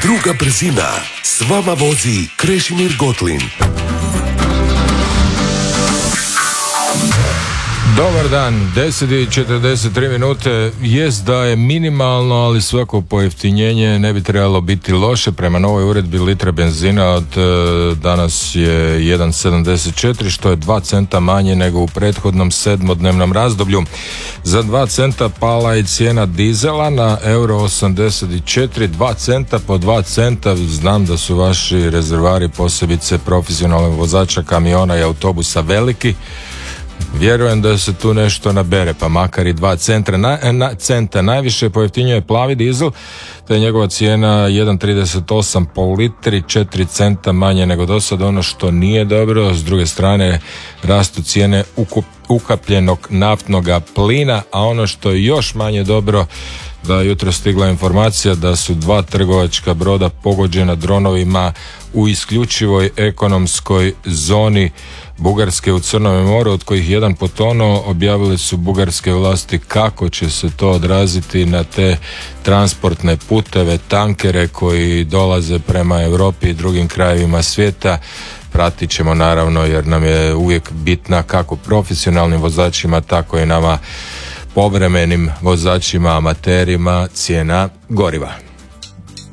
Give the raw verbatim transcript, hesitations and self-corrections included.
Druga brzina. S vama vozi Krešimir Gotlin. Dobar dan, deset i četrdeset tri minute. Jest da je minimalno, ali svako pojeftinjenje ne bi trebalo biti loše. Prema novoj uredbi litra benzina od danas je jedan zarez sedamdeset četiri, što je dva centa manje nego u prethodnom sedmodnevnom razdoblju. Za dva centa pala je cijena dizela na euro osamdeset četiri, dva centa po dva centa. Znam da su vaši rezervari, posebice profesionalnih vozača kamiona i autobusa, veliki. Vjerujem da se tu nešto nabere, pa makar i dva centra. Na, na, centa. Najviše pojeftinjuje plavi dizel, te je njegova cijena jedan zarez trideset osam po litri, četiri centa manje nego do sad. Ono što nije dobro, s druge strane rastu cijene ukup, ukapljenog naftnog plina, a ono što je još manje dobro, da je jutro stigla informacija da su dva trgovačka broda pogođena dronovima u isključivoj ekonomskoj zoni Bugarske u Crnom moru, od kojih jedan potonuo. Objavili su bugarske vlasti kako će se to odraziti na te transportne puteve, tankere koji dolaze prema Europi i drugim krajevima svijeta. Pratit ćemo naravno, jer nam je uvijek bitna kako profesionalnim vozačima, tako i nama povremenim vozačima, amaterima, cijena goriva.